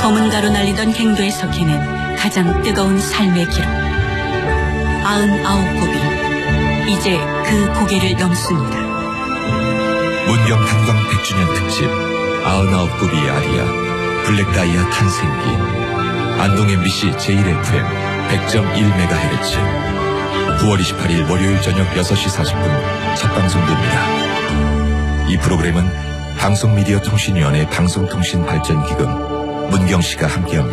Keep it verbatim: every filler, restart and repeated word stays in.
검은가루 날리던 갱도에 섞이는 가장 뜨거운 삶의 기록. 아흔아홉 곱이 이제 그 고개를 넘습니다. 문경 탄광 백 주년 특집 아흔아홉 곱이 아리아 블랙다이아 탄생기. 안동 엠비씨 제일 에프엠 백 점 일 메가헤르츠. 구월 이십팔일 월요일 저녁 여섯 시 사십 분 첫 방송됩니다. 이 프로그램은 방송미디어통신위원회 방송통신발전기금 문경시가 함께합니다.